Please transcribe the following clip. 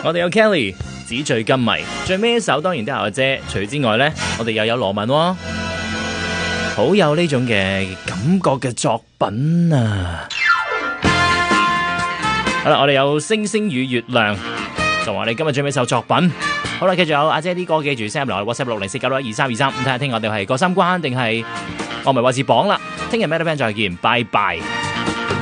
我哋有 Kelly 紙醉金迷，最尾一首當然都係阿姐。除此之外呢，我哋又有羅文喎，好有呢種嘅感覺嘅作品啊！好啦，我哋有星星與月亮，就話你今日最尾一首作品。好啦，繼續有阿姐啲歌，記住 send 嚟我 WhatsApp 604912323，咁睇下聽我哋係過三關定係我咪話是榜啦。聽日 Melody Band 再見，拜拜。